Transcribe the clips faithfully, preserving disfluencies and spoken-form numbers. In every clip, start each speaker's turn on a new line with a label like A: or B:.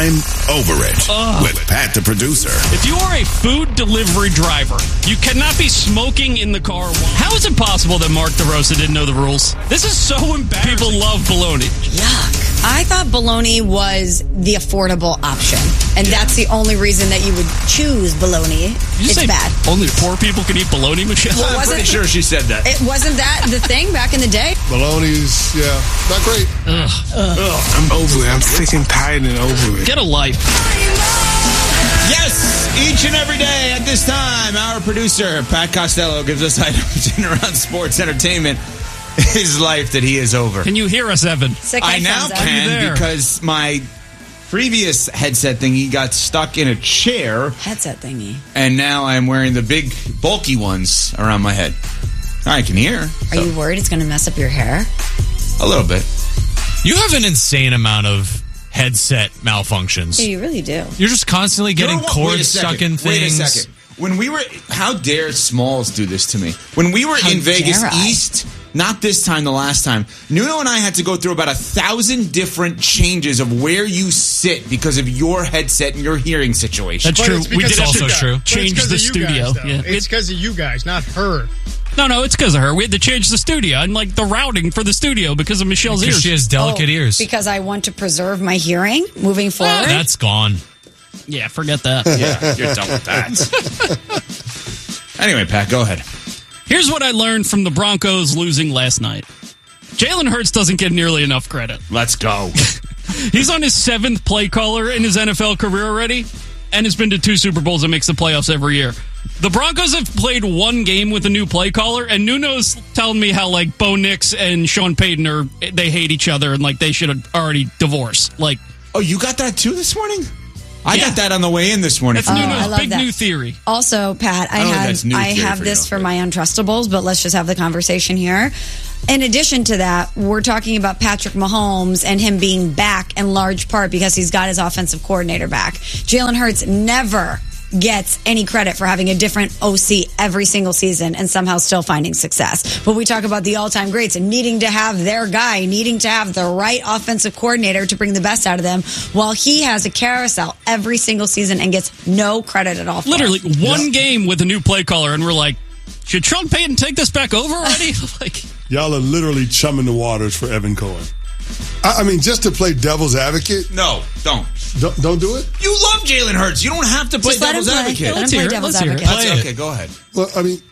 A: I'm Over It Ugh. with Pat the producer.
B: If you are a food delivery driver, you cannot be smoking in the car. How is it possible that Mark DeRosa didn't know the rules? This is so embarrassing. People love bologna.
C: Yuck. I thought bologna was the affordable option, and yeah. that's the only reason that you would choose bologna.
B: You
C: it's
B: say
C: bad.
B: Only poor people can eat bologna, Michelle?
C: Well,
D: I'm pretty sure she said that.
C: It wasn't that the thing back in the day?
E: Bologna's, yeah, not great.
B: Ugh. Ugh.
E: Ugh. I'm over it. I'm sick and tired and over it.
B: Get a life.
D: Yes, each and every day at this time, our producer, Pat Costello, gives us items in around sports entertainment. His life that he is over.
B: Can you hear us, Evan?
C: Sick
D: I now can because my previous headset thingy got stuck in a chair.
C: Headset thingy.
D: And now I'm wearing the big, bulky ones around my head. I can hear.
C: Are
D: so.
C: you worried it's going to mess up your hair?
D: A little bit.
F: You have an insane amount of headset malfunctions.
C: Yeah, you really do.
F: You're just constantly getting
D: you know
F: cords stuck in things.
D: Wait a second. When we were, how dare Smalls do this to me? When we were
C: how
D: in Vegas
C: I?
D: East, not this time, the last time, Nuno and I had to go through about a thousand different changes of where you sit because of your headset and your hearing situation.
B: That's true. We did also true. Change the studio.
G: Guys, yeah. It's because of you guys, not her.
B: No, no, it's because of her. We had to change the studio and like the routing for the studio because of Michelle's
F: because
B: ears.
F: She has delicate
C: oh,
F: ears.
C: Because I want to preserve my hearing moving forward.
F: Oh, that's gone.
B: Yeah, forget that.
D: Yeah, you're done with that. Anyway, Pat, go ahead.
B: Here's what I learned from the Broncos losing last night. Jalen Hurts doesn't get nearly enough credit.
D: Let's go.
B: He's on his seventh play caller in his N F L career already and has been to two Super Bowls and makes the playoffs every year. The Broncos have played one game with a new play caller, and Nuno's telling me how, like, Bo Nix and Sean Payton are, they hate each other and, like, they should have already divorced. Like,
D: oh, you got that too this morning? I
B: yeah.
D: got that on the way in this morning.
B: That's
C: oh,
B: Nuno's big
C: that.
B: new theory.
C: Also, Pat, I,
D: I
C: have I have
D: for
C: this
D: you.
C: for my Untrustables, but let's just have the conversation here. In addition to that, we're talking about Patrick Mahomes and him being back in large part because he's got his offensive coordinator back. Jalen Hurts never gets any credit for having a different O C every single season and somehow still finding success. But we talk about the all-time greats and needing to have their guy, needing to have the right offensive coordinator to bring the best out of them, while he has a carousel every single season and gets no credit at all for
B: Literally,
C: it.
B: one yeah. game with a new play caller, and we're like, should Sean Payton take this back over already? like,
E: Y'all are literally chumming the waters for Evan Cohen. I, I mean, just to play devil's advocate.
D: No, don't.
E: Don't, don't do it?
D: You love Jalen Hurts. You don't have to play
C: Just
D: devil's
C: let him
D: advocate.
C: play. Let him
B: Let's
C: play
B: hear it.
C: devil's
B: Let's hear it.
C: advocate.
D: That's okay, go ahead.
E: Well, I mean,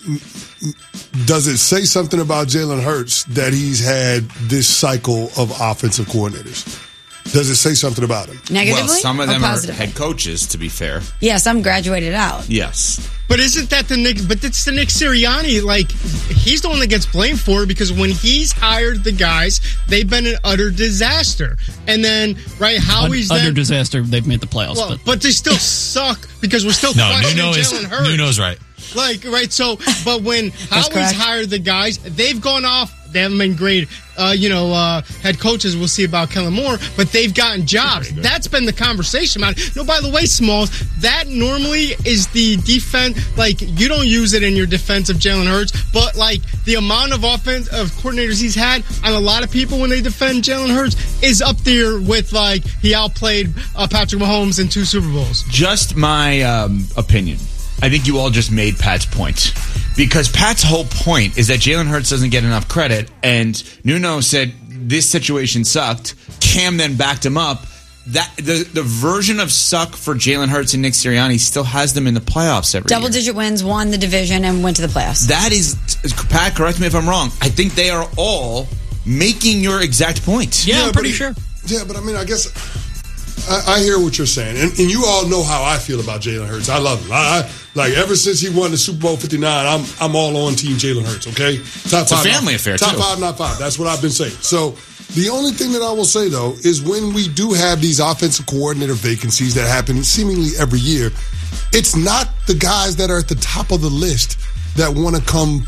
E: does it say something about Jalen Hurts that he's had this cycle of offensive coordinators? Does it say something about him?
C: Negatively?
D: Well, some of
C: or
D: them are
C: positively?
D: head coaches, to be fair.
C: Yeah, some graduated out.
D: Yes.
G: But isn't that the Nick? But it's the Nick Sirianni. Like, he's the one that gets blamed for it because when he's hired the guys, they've been an utter disaster. And then, right, Howie's
B: Un- under
G: then,
B: disaster, they've made the playoffs.
G: well,
B: but.
G: but they still suck because we're still
F: No,
G: questioning
F: Nuno is
G: Jalen Hurts.
F: Nuno's right.
G: Like, right, so, but when Howie's
C: correct.
G: hired the guys, they've gone off. They haven't been great, uh, you know, uh, head coaches. We'll see about Kellen Moore, but they've gotten jobs. That's been the conversation, man. No, by the way, Smalls, that normally is the defense. Like, you don't use it in your defense of Jalen Hurts, but, like, the amount of offense of coordinators he's had on a lot of people when they defend Jalen Hurts is up there with, like, he outplayed uh, Patrick Mahomes in two Super Bowls.
D: Just my um, opinion. I think you all just made Pat's point. Because Pat's whole point is that Jalen Hurts doesn't get enough credit, and Nuno said this situation sucked. Cam then backed him up. That the, the version of suck for Jalen Hurts and Nick Sirianni still has them in the playoffs every
C: Double
D: year.
C: digit wins, won the division, and went to the playoffs.
D: That is, Pat, correct me if I'm wrong. I think they are all making your exact point.
B: Yeah,
E: Yeah,
B: I'm pretty
E: but-
B: sure.
E: Yeah, but I mean, I guess I, I hear what you're saying, and, and you all know how I feel about Jalen Hurts. I love him. I, I like ever since he won the Super Bowl fifty-nine. I'm I'm all on Team Jalen Hurts. Okay, top
D: It's a
E: five,
D: family
E: not,
D: affair,
E: Top
D: too.
E: five, not five. That's what I've been saying. So the only thing that I will say though is when we do have these offensive coordinator vacancies that happen seemingly every year, it's not the guys that are at the top of the list that want to come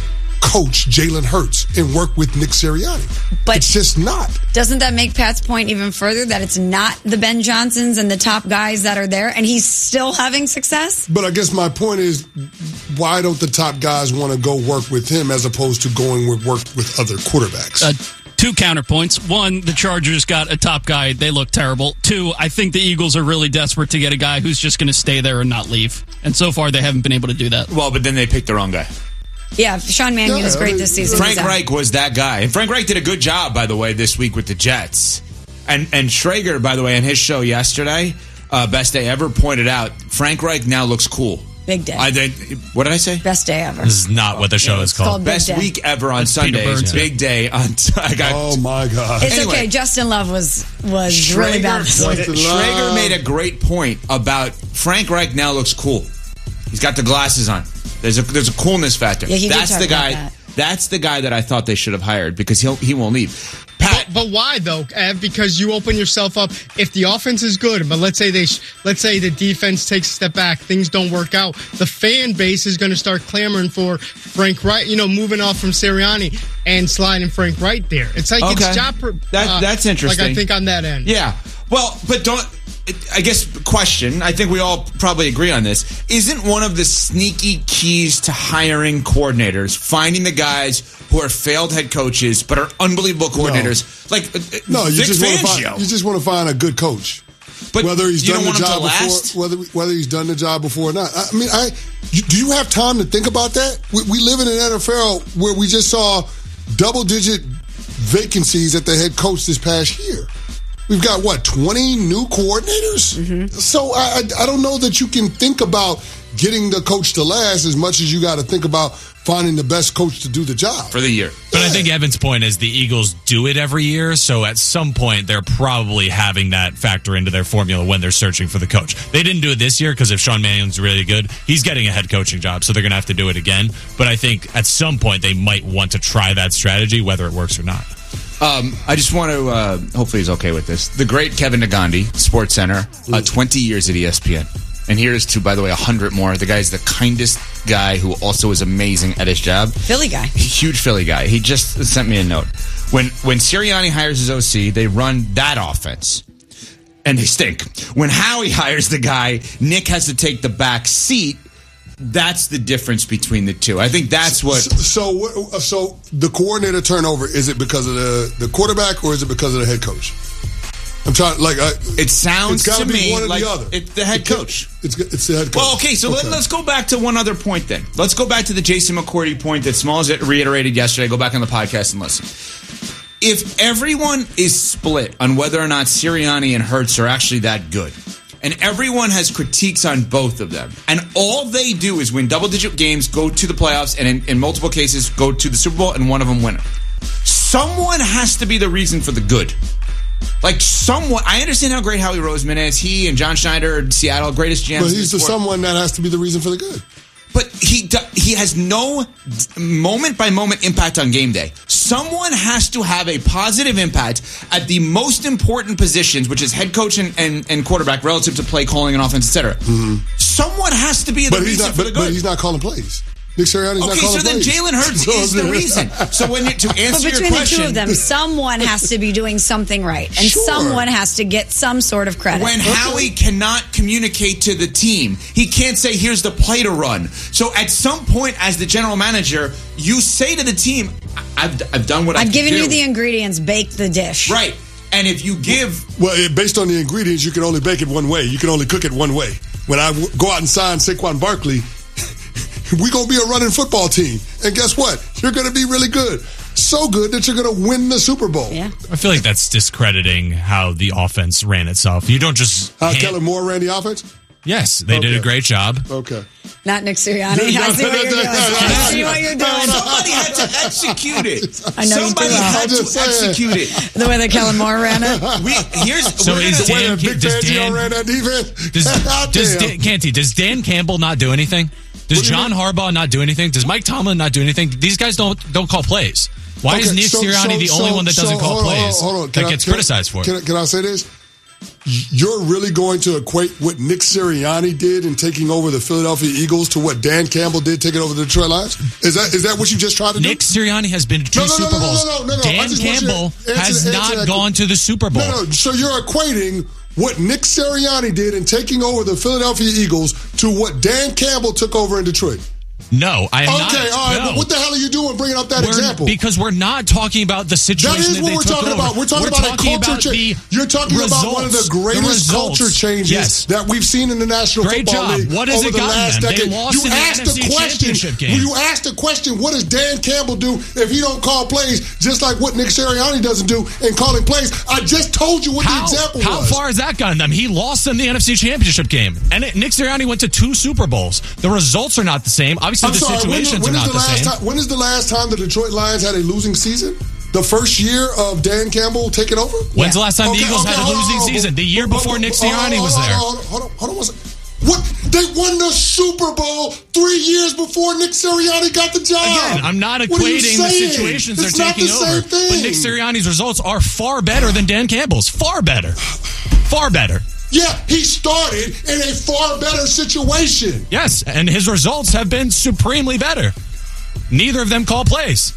E: coach Jalen Hurts and work with Nick Sirianni.
C: But
E: it's just not.
C: Doesn't that make Pat's point even further that it's not the Ben Johnsons and the top guys that are there and he's still having success?
E: But I guess my point is, why don't the top guys want to go work with him as opposed to going with work with other quarterbacks?
B: Uh, Two counterpoints. One, the Chargers got a top guy. They look terrible. Two, I think the Eagles are really desperate to get a guy who's just going to stay there and not leave. And so far, they haven't been able to do that.
D: Well, but then they picked the wrong guy.
C: Yeah, Sean Mannion
E: Yeah,
C: is great
E: I mean,
C: this season.
D: Frank
C: He's out.
D: Reich was that guy. And Frank Reich did a good job, by the way, this week with the Jets. And and Schrager, by the way, on his show yesterday, uh, Best Day Ever, pointed out Frank Reich now looks cool.
C: Big day.
D: I think, what did I say?
C: Best day ever.
F: This is not what the show is
C: It's called
F: called.
C: Big
D: Best
C: Day.
D: week ever on
B: That's Peter
D: Sundays.
B: Burns.
D: Big day on. I got,
E: Oh my God!
C: It's
D: Anyway.
C: okay. Justin Love was was really bad this week.
E: Justin
D: Schrager
E: Love.
D: made a great point about Frank Reich now looks cool. He's got the glasses on. There's a there's a coolness factor.
C: Yeah, he did
D: that's
C: talk
D: the
C: about
D: guy.
C: that.
D: That's the guy that I thought they should have hired because he'll he won't leave. Pat,
G: But, but why though? Ev? Because you open yourself up. If the offense is good, but let's say they, sh- let's say the defense takes a step back, things don't work out. The fan base is going to start clamoring for Frank Wright. You know, moving off from Sirianni and sliding Frank Wright there. It's like
D: Okay.
G: it's job. Per,
D: That- that's interesting.
G: Like I think on that end.
D: yeah. Well, but don't. I guess question. I think we all probably agree on this. Isn't one of the sneaky keys to hiring coordinators finding the guys who are failed head coaches but are unbelievable coordinators? Like uh,
E: No, you
D: Vic
E: just want to
D: Fangio.
E: find you just want to find a good coach.
D: But
E: whether he's
D: you
E: done
D: don't
E: the
D: want him
E: job
D: to last?
E: before, whether whether he's done the job before or not. I mean, I you- do you have time to think about that? We, we live in an N F L where we just saw double digit vacancies at the head coach this past year. We've got what twenty new coordinators.
C: Mm-hmm.
E: So I, I I don't know that you can think about getting the coach to last as much as you got to think about finding the best coach to do the job
D: For the year.
F: But I think Evan's point is the Eagles do it every year, so at some point they're probably having that factor into their formula when they're searching for the coach. They didn't do it this year because if Sean Mannion's really good, he's getting a head coaching job, so they're going to have to do it again. But I think at some point they might want to try that strategy, whether it works or not.
D: Um, I just want to, uh, hopefully he's okay with this. The great Kevin Nagandi, Sports Center, uh, twenty years at E S P N. And here's to, by the way, one hundred more. The guy's the kindest guy who also is amazing at his job.
C: Philly guy.
D: Huge Philly guy. He just sent me a note. When when Sirianni hires his O C, they run that offense. And they stink. When Howie hires the guy, Nick has to take the back seat. That's the difference between the two. I think that's what...
E: So, so, so the coordinator turnover, is it because of the, the quarterback or is it because of the head coach? I'm trying, like, I,
D: It sounds
E: it's gotta
D: to
E: be
D: me
E: one or
D: like
E: the other.
D: it's the head
E: It can't-
D: coach.
E: It's it's the head coach.
D: Well, okay, so let, let's go back to one other point then. Let's go back to the Jason McCourty point that Smalls reiterated yesterday. Go back on the podcast and listen. If everyone is split on whether or not Sirianni and Hurts are actually that good, and everyone has critiques on both of them, and all they do is win double-digit games, go to the playoffs, and in, in multiple cases go to the Super Bowl, and one of them win it. Someone has to be the reason for the good. Like someone, I understand how great Howie Roseman is. He and John Schneider, Seattle, greatest G Ms.
E: But
D: in
E: he's the
D: sport.
E: someone that has to be the reason for the good.
D: But he do, he has no moment by moment impact on game day. Someone has to have a positive impact at the most important positions, which is head coach and, and, and quarterback, relative to play calling and offense, et cetera. Mm-hmm. Someone has to be the
E: But he's
D: reason
E: not.
D: for
E: But,
D: the good.
E: but he's not calling plays. Nick Sirianni's not
D: Okay,
E: calling
D: so then
E: plays.
D: Jalen Hurts
E: So
D: is the
E: I'm-
D: reason. So when you, to
C: But
D: answer your
C: between the
D: question,
C: two of them, someone has to be doing something right, and
E: Sure.
C: someone has to get some sort of credit.
D: when Howie cannot communicate to the team, he can't say, here's the play to run. So at some point, as the general manager, you say to the team, I've, I've done what I
C: I've
D: can
C: given
D: do.
C: you the ingredients, bake the dish.
D: Right. And if you give...
E: Well, it, based on the ingredients, you can only bake it one way. You can only cook it one way. When I w- go out and sign Saquon Barkley, we're going to be a running football team. And guess what? You're going to be really good. So good that you're going to win the Super Bowl.
C: Yeah.
F: I feel like that's discrediting how the offense ran itself. You don't just...
E: How
F: hand-
E: Kellen Moore ran the offense?
F: Yes, they did
E: Okay.
F: a great job.
E: Okay.
C: Not Nick Sirianni. I see what you're doing. I see what you're doing.
D: Somebody had to execute it.
C: I know you
D: Somebody
C: do.
D: had
E: I'm
D: to
E: just saying.
D: execute it.
C: The way that Kellen Moore ran it.
D: We, here's,
F: So
D: we're
F: is
D: gonna-
F: Dan-
E: When Big
F: does
E: Fangio
F: Dan-
E: ran that defense?
F: Does, does
E: Damn.
F: Dan, Canty, does Dan Campbell not do anything? Does
E: What do you
F: John
E: mean?
F: Harbaugh not do anything? Does Mike Tomlin not do anything? These guys don't don't call plays. Why is
E: Okay,
F: Nick
E: so-
F: Sirianni
E: so-
F: the only
E: so-
F: one that doesn't
E: so,
F: call
E: hold on,
F: plays
E: hold on, hold on. Can
F: that
E: I-
F: gets
E: can I-
F: criticized for
E: Can,
F: it?
E: I- can I say this? You're really going to equate what Nick Sirianni did in taking over the Philadelphia Eagles to what Dan Campbell did taking over the Detroit Lions? Is that is that what you just tried to
F: Nick
E: do?
F: Sirianni has been to two
E: No, no, no,
F: Super
E: no, no,
F: Bowls.
E: no, no, no. I
F: Dan
E: just want you to
F: Campbell
E: answer-
F: has
E: answer
F: not
E: that
F: gone to the Super Bowl.
E: No, no. So you're equating what Nick Sirianni did in taking over the Philadelphia Eagles to what Dan Campbell took over in Detroit.
F: No, I am not.
E: Okay, all right,
F: no.
E: but what the hell are you doing bringing up that
F: We're-
E: example?
F: Because we're not talking about the situation
E: That is
F: that
E: what
F: they
E: we're
F: took
E: talking
F: over.
E: about. We're talking
F: We're
E: about
F: talking
E: a culture
F: about
E: change.
F: the
E: You're talking about one of the
F: results.
E: greatest
F: The
E: culture
F: results.
E: changes
F: Yes.
E: that we've seen in the National
F: Great
E: Football
F: job.
E: League
F: What has
E: over
F: it
E: the
F: gotten
E: last
F: them? They
E: decade.
F: lost
E: You
F: in the
E: asked
F: N F C
E: the question.
F: Championship game.
E: You asked the question. What does Dan Campbell do if he don't call plays? Just like what Nick Sirianni doesn't do in calling plays. I just told you what
F: How,
E: the example
F: how
E: was.
F: far has that gotten them? He lost in the N F C Championship game. And it, Nick Sirianni went to two Super Bowls. The results are not the same. Obviously,
E: I'm
F: the
E: sorry. When,
F: situations
E: when
F: are
E: is
F: not
E: the
F: the
E: last
F: same.
E: time? When is the last time the Detroit Lions had a losing season? The first year of Dan Campbell taking over?
F: When's the last time
E: Okay,
F: the Eagles
E: okay,
F: had a
E: hold on,
F: losing
E: hold on,
F: season? The year
E: hold on,
F: before
E: hold on,
F: Nick
E: hold on,
F: Sirianni was
E: hold on,
F: there.
E: Hold on, hold on, hold on one second. What? They won the Super Bowl three years before Nick Sirianni got the job.
F: Again, I'm not
E: What are you
F: equating the
E: saying?
F: situations
E: It's
F: they're
E: not
F: taking
E: the
F: over.
E: same thing.
F: But Nick Sirianni's results are far better than Dan Campbell's. Far better. Far better.
E: Yeah, he started in a far better situation.
F: Yes, and his results have been supremely better. Neither of them call plays.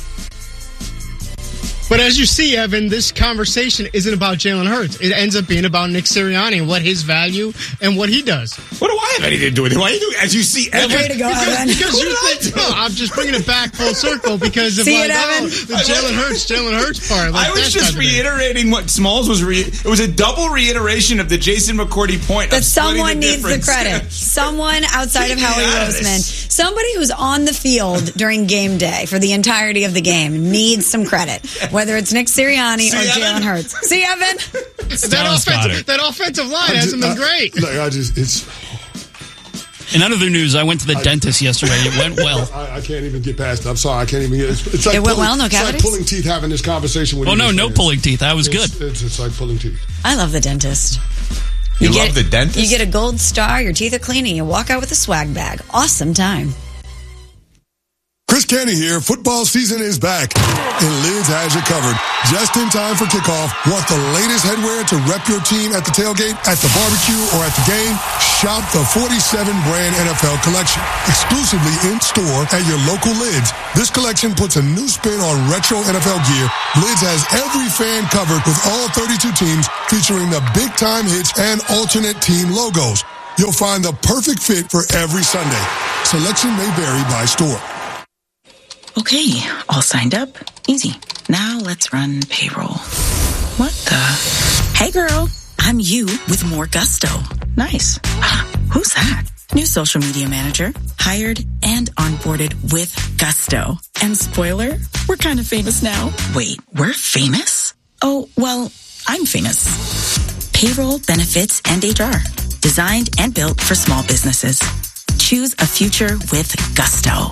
G: But as you see, Evan, this conversation isn't about Jalen Hurts. It ends up being about Nick Sirianni and what his value and what he does.
D: What do I have anything to do with it? Why are you doing? As you see, Evan,
C: Way to go, Evan.
G: Because you think, no, I'm just bringing it back full circle because of
C: See
G: like,
C: it, Evan?
G: oh, the Jalen Hurts, Jalen Hurts part. Like
D: I was
G: that
D: just
G: type of thing.
D: reiterating what Smalls was. Re- it was a double reiteration of the Jason McCourty point
C: That
D: of splitting
C: someone
D: the
C: needs the
D: difference.
C: credit. Someone outside of Howie
D: Yeah,
C: Roseman.
D: this-
C: Somebody who's on the field during game day for the entirety of the game needs some credit. Whether it's Nick Sirianni
D: See,
C: or
D: Evan?
C: Jalen Hurts. See, Evan?
G: That
F: Dallas got
G: offensive,
F: it.
G: that offensive line
E: I
G: hasn't
E: just-
G: been
E: I-
G: great.
E: Like, I just, it's.
B: In other news, I went to the dentist yesterday. It went well.
E: I, I can't even get past it. I'm sorry. I can't even get it. It's like
C: It went
E: pulling,
C: well? No
E: it's like
C: cavities?
E: pulling teeth having this conversation with
B: Oh,
E: you.
B: no, no pulling teeth. That was good.
E: It's, it's, it's like pulling teeth.
C: I love the dentist.
D: You
C: get,
D: love the dentist?
C: You get a gold star, your teeth are clean, and you walk out with a swag bag. Awesome time.
E: Chris Canty here. Football season is back, and Lids has you covered. Just in time for kickoff. Want the latest headwear to rep your team at the tailgate, at the barbecue, or at the game? Shop the forty-seven brand N F L collection. Exclusively in store at your local Lids. This collection puts a new spin on retro N F L gear. Lids has every fan covered with all thirty-two teams, featuring the big time hits and alternate team logos. You'll find the perfect fit for every Sunday. Selection may vary by store.
H: Okay, all signed up. Easy. Now let's run payroll. What the? Hey girl, I'm you with more gusto. Nice. Who's that? New social media manager. Hired and onboarded with gusto. And spoiler, we're kind of famous now. Wait, we're famous? Oh, well, I'm famous. Payroll, benefits, and H R. Designed and built for small businesses. Choose a future with gusto.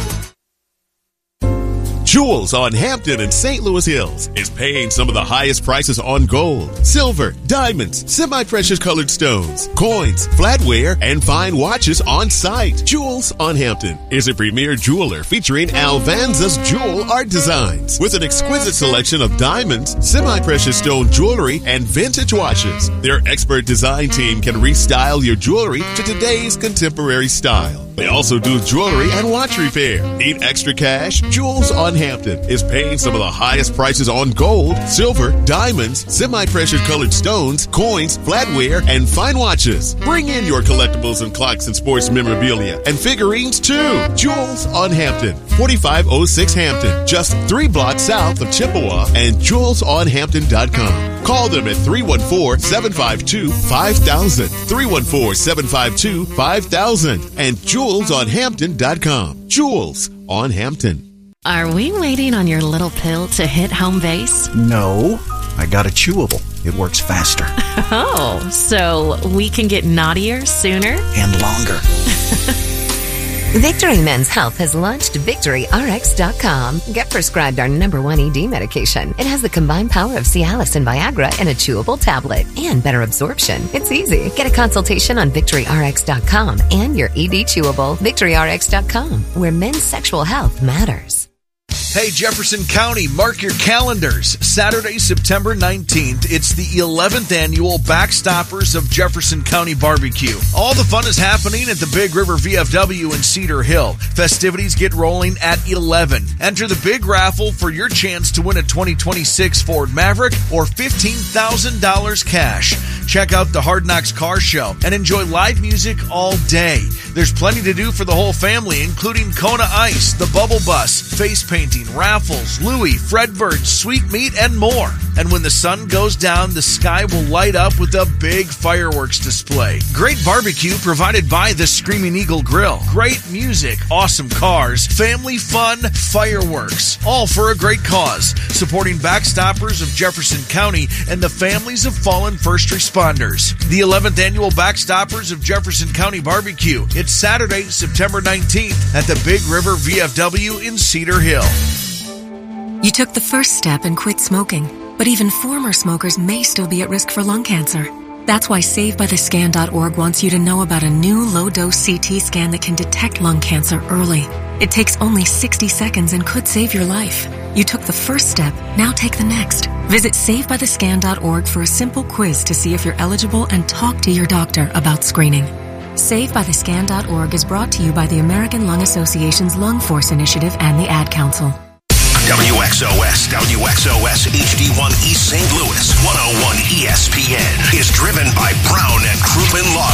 I: Jewels on Hampton and Saint Louis Hills is paying some of the highest prices on gold, silver, diamonds, semi-precious colored stones, coins, flatware, and fine watches on site. Jewels on Hampton is a premier jeweler featuring Alvanza's jewel art designs with an exquisite selection of diamonds, semi-precious stone jewelry, and vintage watches. Their expert design team can restyle your jewelry to today's contemporary style. They also do jewelry and watch repair. Need extra cash? Jewels on Hampton is paying some of the highest prices on gold, silver, diamonds, semi-precious colored stones, coins, flatware, and fine watches. Bring in your collectibles and clocks and sports memorabilia and figurines too. Jewels on Hampton, forty-five oh six Hampton, just three blocks south of Chippewa, and jewels on hampton dot com. Call them at three one four, seven five two, five thousand, three one four, seven five two, five thousand, and jewels on hampton dot com. Jewels on Hampton.
J: Are we waiting on your little pill to hit home base?
K: No, I got a chewable. It works faster.
J: Oh, so we can get naughtier sooner?
K: And longer.
L: Victory Men's Health has launched Victory R X dot com. Get prescribed our number one E D medication. It has the combined power of Cialis and Viagra in a chewable tablet and better absorption. It's easy. Get a consultation on Victory R X dot com and your E D chewable. Victory R X dot com, where men's sexual health matters.
M: Hey, Jefferson County, mark your calendars. Saturday, September nineteenth, it's the eleventh annual Backstoppers of Jefferson County Barbecue. All the fun is happening at the Big River V F W in Cedar Hill. Festivities get rolling at eleven. Enter the big raffle for your chance to win a twenty twenty-six Ford Maverick or fifteen thousand dollars cash. Check out the Hard Knocks Car Show and enjoy live music all day. There's plenty to do for the whole family, including Kona Ice, the Bubble Bus, face painting, raffles, Louie, Fredbird, Sweet Meat, and more. And when the sun goes down, the sky will light up with a big fireworks display. Great barbecue provided by the Screaming Eagle Grill. Great music, awesome cars, family fun, fireworks. All for a great cause. Supporting Backstoppers of Jefferson County and the families of fallen first responders. The eleventh Annual Backstoppers of Jefferson County Barbecue. It's Saturday, September nineteenth at the Big River V F W in Cedar Hill.
N: You took the first step and quit smoking. But even former smokers may still be at risk for lung cancer. That's why Save By The Scan dot org wants you to know about a new low-dose C T scan that can detect lung cancer early. It takes only sixty seconds and could save your life. You took the first step, now take the next. Visit Save By The Scan dot org for a simple quiz to see if you're eligible and talk to your doctor about screening. Save By The Scan dot org is brought to you by the American Lung Association's Lung Force Initiative and the Ad Council.
A: W X O S, W X O S H D one East Saint Louis, one oh one E S P N is driven by Brown and Crouppen Law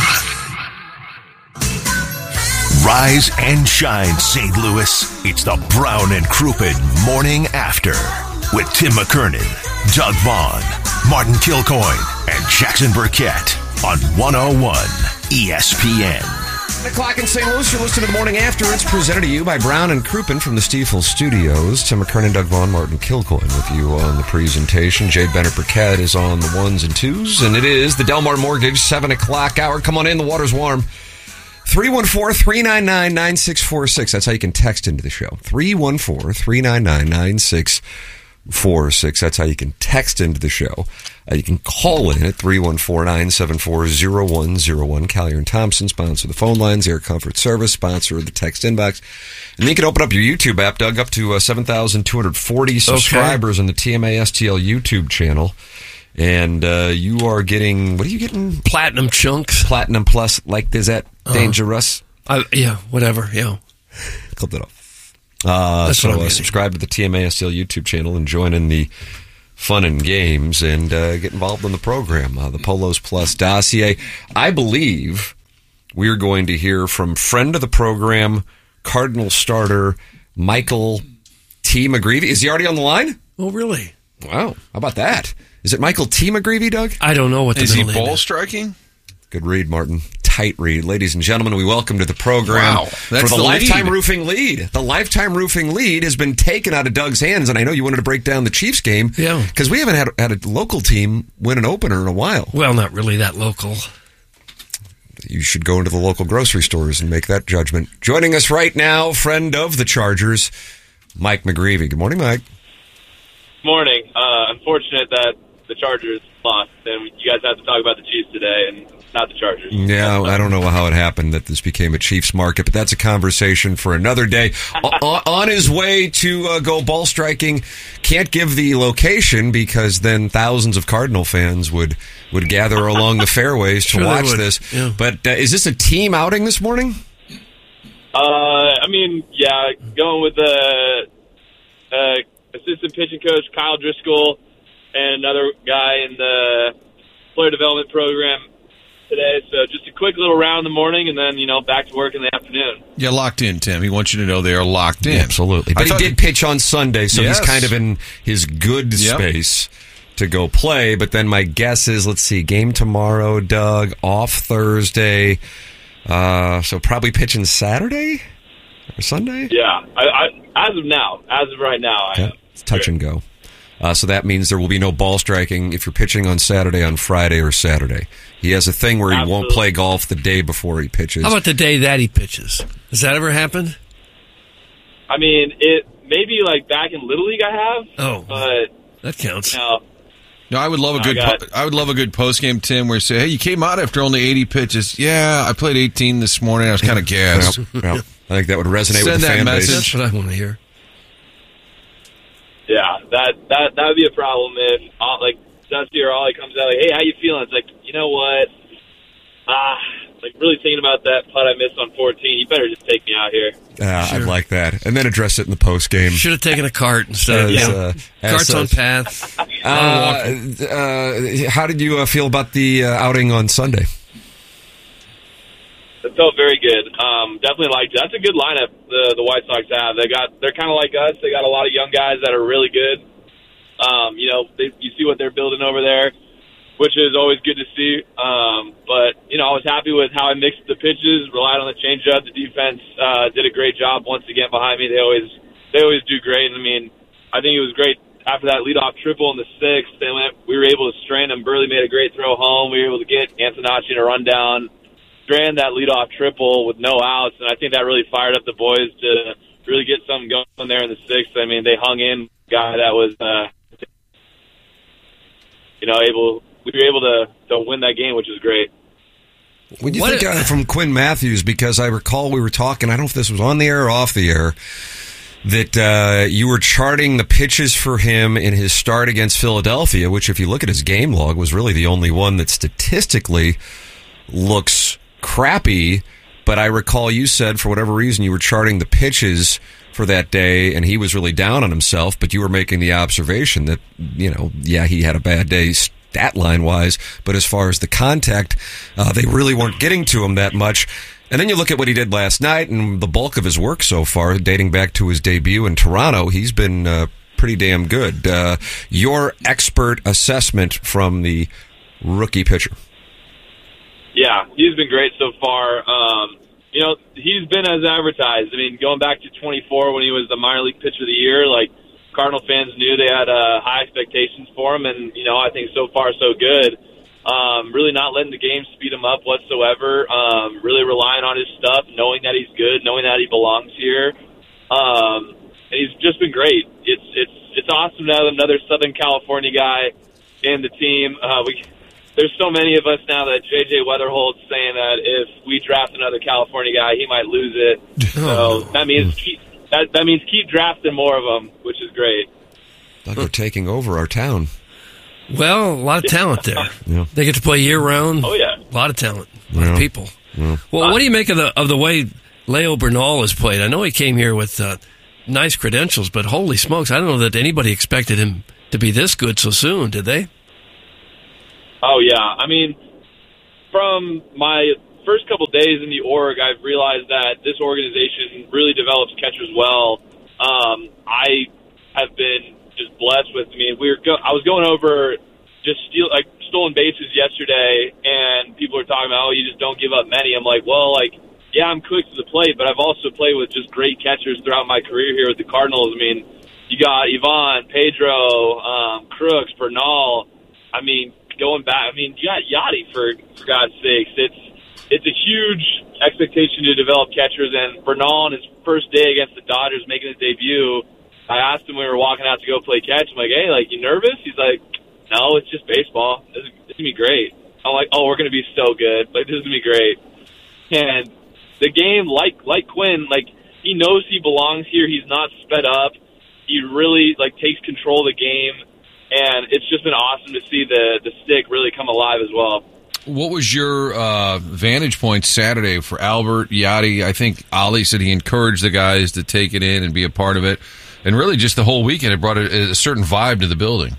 A: Firm. Rise and shine, Saint Louis. It's the Brown and Crouppen Morning After with Tim McKernan, Doug Vaughn, Martin Kilcoyne, and Jackson Burkett on one oh one E S P N.
O: ten o'clock in Saint Louis, you're listening to The Morning After. It's presented to you by Brown and Crouppen from the Stiefel Studios. Tim McKernan, Doug Vaughn, Martin Kilcoyne with you on the presentation. Jade Bennett Burkett is on the ones and twos, and it is the Delmar Mortgage seven o'clock hour. Come on in, the water's warm. three one four, three nine nine, nine six four six. That's how you can text into the show. three one four, three nine nine, nine six four six. That's how you can text into the show. Uh, you can call in at three one four, nine seven four, zero one zero one. Collier and Thompson sponsor the phone lines. Air Comfort Service sponsor the text inbox. And then you can open up your YouTube app, Doug, up to uh, seven thousand two hundred forty subscribers okay. on the T M A S T L YouTube channel. And uh, you are getting, what are you getting?
P: Platinum chunks.
O: Platinum Plus, like, is that uh, dangerous?
P: I, yeah, whatever, yeah.
O: Clip that off. Uh,
P: That's
O: so
P: what I'm
O: uh, subscribe to the T M A S T L YouTube channel and join in the fun and games and uh, get involved in the program. Uh, the Polos Plus dossier. I believe we're going to hear from friend of the program, Cardinal starter, Michael T. McGreevy. Is he already on the line?
P: Oh, really?
O: Wow. How about that? Is it Michael T. McGreevy, Doug?
P: I don't know what the
Q: Is he
P: middle name
Q: ball
P: is.
Q: striking?
O: Good read, Martin. Tight read. Ladies and gentlemen, we welcome to the program
Q: Wow,
O: for
Q: that's
O: the,
Q: the
O: Lifetime
Q: lead.
O: Roofing lead. The Lifetime Roofing lead has been taken out of Doug's hands, and I know you wanted to break down the Chiefs game.
P: Yeah.
O: Because we haven't had, had a local team win an opener in a while.
P: Well, not really that local.
O: You should go into the local grocery stores and make that judgment. Joining us right now, friend of the Chargers, Mike McGreevy. Good morning, Mike.
R: Morning. Uh, unfortunate that the Chargers lost, and you guys have to talk about the Chiefs today and not the Chargers.
O: Yeah, I don't know how it happened that this became a Chiefs market, but that's a conversation for another day. o- on his way to uh, go ball striking, can't give the location because then thousands of Cardinal fans would, would gather along the fairways to
P: Sure they
O: watch
P: would.
O: this.
P: Yeah.
O: But uh, is this a team outing this morning?
R: Uh, I mean, yeah, going with the uh, assistant pitching coach, Kyle Driscoll, and another guy in the player development program today. So just a quick little round in the morning, and then, you know, back to work in the afternoon.
Q: Yeah, locked in, Tim. He wants you to know they are locked in.
O: Absolutely. But
Q: I
O: he
Q: thought-
O: did pitch on Sunday, so
Q: Yes.
O: he's kind of in his good
Q: Yep.
O: space to go play. But then my guess is, let's see, game tomorrow, Doug, off Thursday. Uh, so probably pitching Saturday or Sunday?
R: Yeah, I, I, as of now, as of right now, I
O: Yeah,
R: am.
O: it's touch and go. Uh, so that means there will be no ball striking if you're pitching on Saturday, on Friday, or Saturday. He has a thing where he won't
R: Absolutely.
O: play golf the day before he pitches.
P: How about the day that he pitches? Has that ever happened?
R: I mean, it maybe like back in Little League I have.
P: Oh,
R: but
P: that counts.
R: You know,
Q: No, I would love a
R: I
Q: good.
R: got-
Q: po- I would love a good post game, Tim, where you say, "Hey, you came out after only eighty pitches." Yeah, I played eighteen this morning. I was kind of gassed.
O: Yep, yep. I think that would resonate
Q: Send
O: with the
Q: that
O: fan
Q: message.
O: base.
P: That's what I want to hear.
R: yeah, that that that would be a problem if uh, like Dusty or Ollie comes out like, "Hey, how you feeling?" It's like, you know what? Ah, like really thinking about that putt I missed on fourteen. You better just take me out here.
O: Uh, I'd like that. And then address it in the post game.
P: Should have taken a cart instead.
O: As,
P: of
O: uh, as
P: Carts on
O: such.
P: path.
O: Uh, uh, how did you uh, feel about the uh, outing on Sunday?
R: It felt very good. Um, definitely liked it. That's a good lineup the the White Sox have. They got they're kind of like us. They got a lot of young guys that are really good. Um, you know, they, you see what they're building over there, which is always good to see. Um, but you know, I was happy with how I mixed the pitches, relied on the changeup. The defense uh, did a great job once again behind me. They always they always do great. I mean, I think it was great after that leadoff triple in the sixth. They went, we were able to strain them. Burley made a great throw home. We were able to get Antonacci in a rundown. Ran that leadoff triple with no outs, and I think that really fired up the boys to really get something going there in the sixth. I mean, they hung in a guy that was, uh, you know, able. We were able to, to win that game, which is great.
O: What do you think uh, from Quinn Matthews? Because I recall we were talking, I don't know if this was on the air or off the air, that uh, you were charting the pitches for him in his start against Philadelphia, which if you look at his game log was really the only one that statistically looks crappy, but I recall you said for whatever reason you were charting the pitches for that day and he was really down on himself, but you were making the observation that, you know, yeah, he had a bad day stat line wise, but as far as the contact, uh, they really weren't getting to him that much. And then you look at what he did last night and the bulk of his work so far, dating back to his debut in Toronto, he's been uh, pretty damn good. Uh, your expert assessment from the rookie pitcher.
R: Yeah, he's been great so far. Um, you know, he's been as advertised. I mean, going back to twenty-four when he was the minor league pitcher of the year, like, Cardinal fans knew they had uh, high expectations for him, and, you know, I think so far so good. Um, really not letting the game speed him up whatsoever. Um, really relying on his stuff, knowing that he's good, knowing that he belongs here. Um, and he's just been great. It's it's it's awesome to have another Southern California guy in the team. Uh, we There's so many of us now that J J Weatherhold's saying that if we draft another California guy, he might lose it. So that means keep, that that means keep drafting more of them, which is great.
O: Like they're taking over our town.
P: Well, a lot of talent there.
O: Yeah.
P: They get to play year round.
R: Oh yeah,
P: a lot of talent, a lot
O: Yeah.
P: of people.
O: Yeah.
P: Well, what do you make of the of the way Leo Bernal has played? I know he came here with uh, nice credentials, but holy smokes, I don't know that anybody expected him to be this good so soon, did they?
R: Oh, yeah. I mean, from my first couple days in the org, I've realized that this organization really develops catchers well. Um, I have been just blessed with, I mean, we were go- I was going over just steal, like stolen bases yesterday, and people are talking about, oh, you just don't give up many. I'm like, well, like, yeah, I'm quick to the plate, but I've also played with just great catchers throughout my career here with the Cardinals. I mean, you got Ivan, Pedro, um, Crooks, Bernal. I mean, going back, I mean, you got Yachty for for God's sakes. It's it's a huge expectation to develop catchers. And Bernal on his first day against the Dodgers, making his debut, I asked him when we were walking out to go play catch. I'm like, hey, like, you nervous? He's like, no, it's just baseball. This is, this is gonna be great. I'm like, oh, we're gonna be so good. Like, this is gonna be great. And the game, like like Quinn, like, he knows he belongs here. He's not sped up. He really like takes control of the game. And it's just been awesome to see the, the stick really come alive as well.
Q: What was your uh, vantage point Saturday for Albert, Yachty? I think Ollie said he encouraged the guys to take it in and be a part of it. And really just the whole weekend, it brought a, a certain vibe to the building.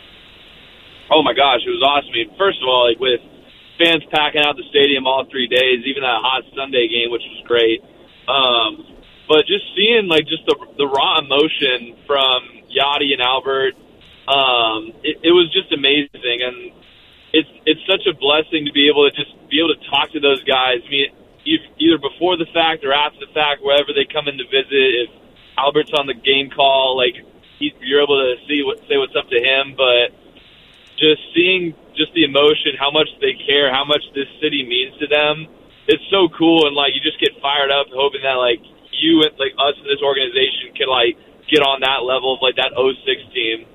R: Oh, my gosh, it was awesome. I mean, first of all, like with fans packing out the stadium all three days, even that hot Sunday game, which was great. Um, but just seeing like just the, the raw emotion from Yachty and Albert, Um, it, it was just amazing, and it's it's such a blessing to be able to just be able to talk to those guys. I mean, if, either before the fact or after the fact, wherever they come in to visit. If Albert's on the game call, like he, you're able to see what say what's up to him. But just seeing just the emotion, how much they care, how much this city means to them, it's so cool. And like you just get fired up, hoping that like you and like us in this organization can like get on that level of like that oh six team.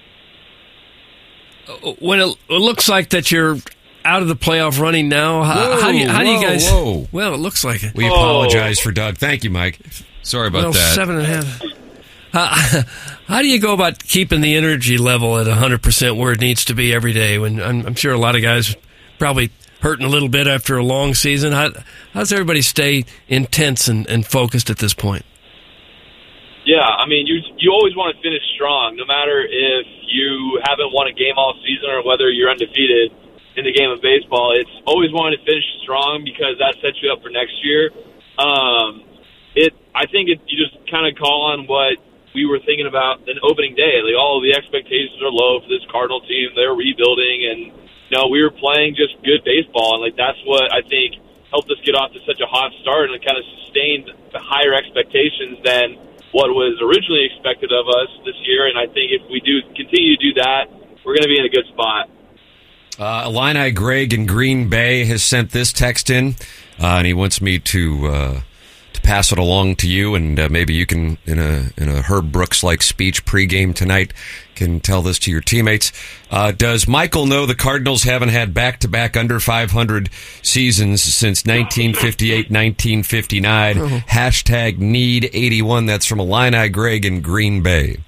P: When it, it looks like that you're out of the playoff running now, how,
O: Whoa,
P: how do you, how do you
O: whoa,
P: guys?
O: whoa.
P: Well, it looks like it.
O: We apologize for Doug. Thank you, Mike.
Q: Sorry about
P: well,
Q: that.
P: Seven and a half. Uh, how do you go about keeping the energy level at one hundred percent where it needs to be every day? When I'm, I'm sure a lot of guys probably hurting a little bit after a long season. How, how does everybody stay intense and, and focused at this point?
R: Yeah, I mean, you you always want to finish strong, no matter if you haven't won a game all season or whether you're undefeated in the game of baseball. It's always wanting to finish strong because that sets you up for next year. Um, it, I think it, you just kind of call on what we were thinking about in opening day. Like, all of the expectations are low for this Cardinal team. They're rebuilding, and you know, we were playing just good baseball, and like that's what I think helped us get off to such a hot start, and it kind of sustained the higher expectations than what was originally expected of us this year. And I think if we do continue to do that, we're going to be in a good spot.
O: Uh, Illini Greg in Green Bay has sent this text in, uh, and he wants me to uh, to pass it along to you, and uh, maybe you can, in a in a Herb Brooks like speech pregame tonight, can tell this to your teammates. Uh, does Michael know the Cardinals haven't had back to back under five hundred seasons since nineteen fifty-eight, nineteen fifty-nine? Oh. Hashtag need eighty-one. That's from Illini Greg in Green Bay.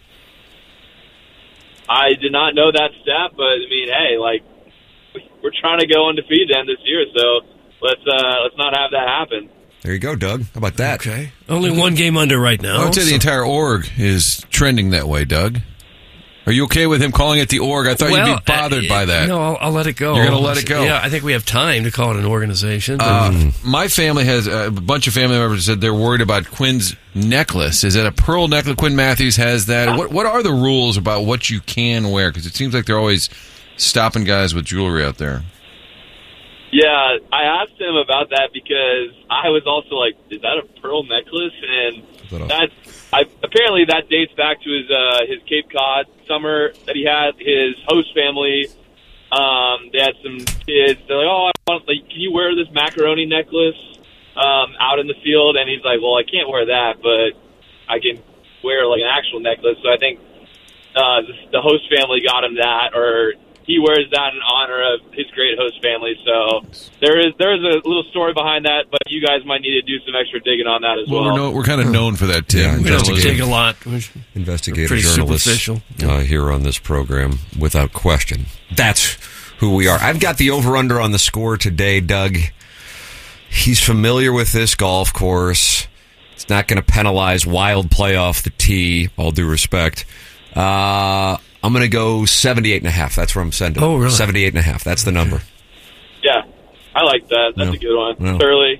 R: I did not know that stat, but I mean, hey, like, we're trying to go undefeated end this year, so let's uh, let's not have that happen.
O: There you go, Doug. How about that?
P: Okay. Only one game under right now.
Q: I would say
P: so.
Q: the entire org is trending that way, Doug. Are you okay with him calling it the org? I thought
P: well,
Q: you'd be bothered
P: uh,
Q: by that.
P: No, I'll, I'll let it go.
Q: You're going to let it go?
P: Yeah, I think we have time to call it an organization. But...
Q: Uh, my family has, uh, a bunch of family members said they're worried about Quinn's necklace. Is that a pearl necklace? Quinn Matthews has that. What What are the rules about what you can wear? Because it seems like they're always stopping guys with jewelry out there.
R: Yeah, I asked him about that because I was also like, is that a pearl necklace? And that's, I, apparently that dates back to his uh, his Cape Cod summer that he had. His host family, um, they had some kids. They're like, oh, I want, like, can you wear this macaroni necklace um, out in the field? And he's like, well, I can't wear that, but I can wear like an actual necklace. So I think uh, the, the host family got him that, or he wears that in honor of his great host family. So there is there is a little story behind that, but you guys might need to do some extra digging on that as well.
Q: Well, we're, no, we're kind of known for that, Tim.
O: Yeah,
P: we don't take a lot.
O: Investigative
P: Pretty
O: journalists
P: superficial.
O: uh, here on this program, without question. That's who we are. I've got the over-under on the score today, Doug. He's familiar with this golf course. It's not going to penalize wild play off the tee, all due respect. Uh... I'm going to go seventy-eight and a half. That's where I'm sending.
P: Oh, really?
O: seventy-eight and a half. That's the number.
R: Yeah, I like that. That's
O: No.
R: a good one.
O: No.
R: Thoroughly.